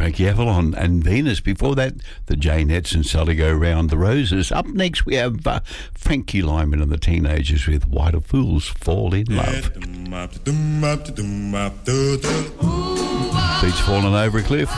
Frankie Avalon and Venus. Before that, the Janettes and Sally Go Round the Roses. Up next, we have Frankie Lyman and the Teenagers with Why Do Fools Fall in Love. Beach falling over a cliff.